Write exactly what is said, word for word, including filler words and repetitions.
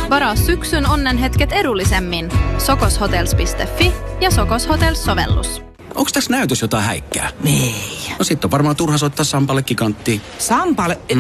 Varaa syksyn onnenhetket edullisemmin. sokoshotels piste fi ja Sokos Hotels-sovellus. Onks tässä näytös jotain häikkää? Ei. No sit on varmaan turha soittaa Sampalle kikanttiin. Sampalle?